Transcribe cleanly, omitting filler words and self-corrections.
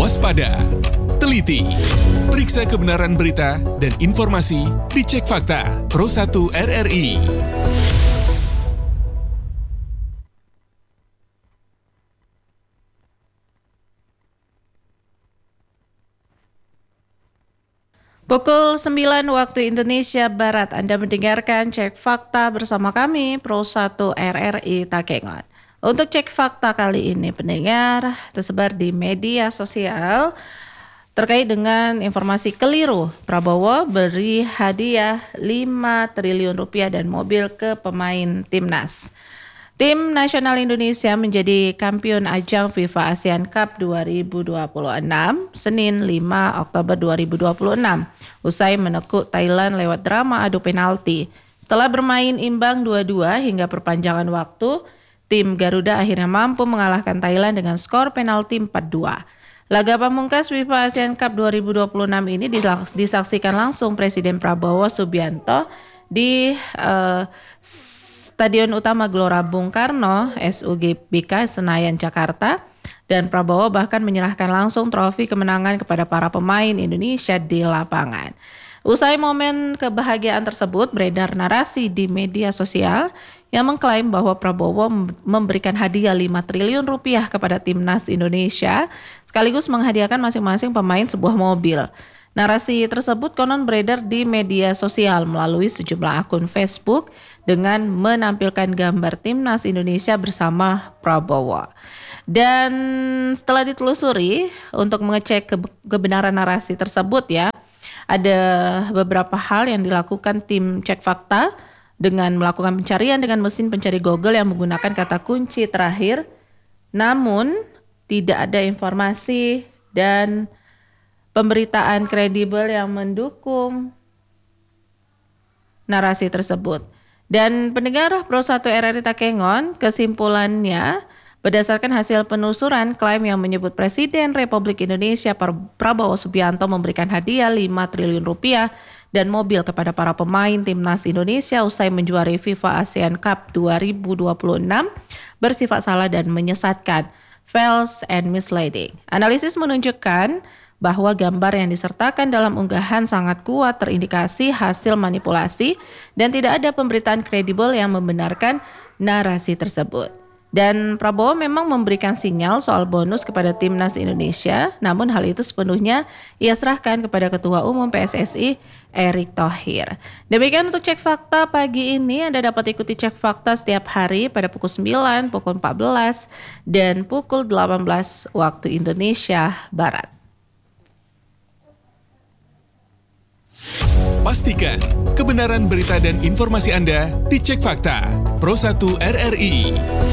waspada, teliti, periksa kebenaran berita dan informasi di Cek Fakta Pro 1 RRI. Pukul 9 waktu Indonesia Barat, Anda mendengarkan Cek Fakta bersama kami, Pro 1 RRI Takengon. Untuk Cek Fakta kali ini, pendengar, tersebar di media sosial terkait dengan informasi keliru. Prabowo beri hadiah 5 triliun rupiah dan mobil ke pemain Timnas. Tim nasional Indonesia menjadi kampiun ajang FIFA ASEAN Cup 2026 Senin 5 Oktober 2026 usai menekuk Thailand lewat drama adu penalti. Setelah bermain imbang 2-2 hingga perpanjangan waktu, tim Garuda akhirnya mampu mengalahkan Thailand dengan skor penalti 4-2. Laga pamungkas FIFA ASEAN Cup 2026 ini disaksikan langsung Presiden Prabowo Subianto di Stadion Utama Gelora Bung Karno, SUGBK Senayan, Jakarta. Dan Prabowo bahkan menyerahkan langsung trofi kemenangan kepada para pemain Indonesia di lapangan. Usai momen kebahagiaan tersebut, beredar narasi di media sosial yang mengklaim bahwa Prabowo memberikan hadiah 5 triliun rupiah kepada Timnas Indonesia, sekaligus menghadiahkan masing-masing pemain sebuah mobil. Narasi tersebut konon beredar di media sosial melalui sejumlah akun Facebook dengan menampilkan gambar Timnas Indonesia bersama Prabowo. Dan setelah ditelusuri untuk mengecek kebenaran narasi tersebut ya, ada beberapa hal yang dilakukan tim Cek Fakta dengan melakukan pencarian dengan mesin pencari Google yang menggunakan kata kunci terakhir, namun tidak ada informasi dan pemberitaan kredibel yang mendukung narasi tersebut. Dan pendengar Pro 1 RRI Takengon, kesimpulannya berdasarkan hasil penelusuran, klaim yang menyebut Presiden Republik Indonesia Prabowo Subianto memberikan hadiah 5 triliun rupiah dan mobil kepada para pemain Timnas Indonesia usai menjuari FIFA ASEAN Cup 2026 bersifat salah dan menyesatkan, false and misleading. Analisis menunjukkan bahwa gambar yang disertakan dalam unggahan sangat kuat terindikasi hasil manipulasi dan tidak ada pemberitaan kredibel yang membenarkan narasi tersebut. Dan Prabowo memang memberikan sinyal soal bonus kepada Timnas Indonesia, namun hal itu sepenuhnya ia serahkan kepada Ketua Umum PSSI Erick Thohir. Demikian untuk Cek Fakta pagi ini. Anda dapat ikuti Cek Fakta setiap hari pada pukul 9, pukul 14, dan pukul 18 waktu Indonesia Barat. Pastikan kebenaran berita dan informasi Anda di Cek Fakta Pro 1 RRI.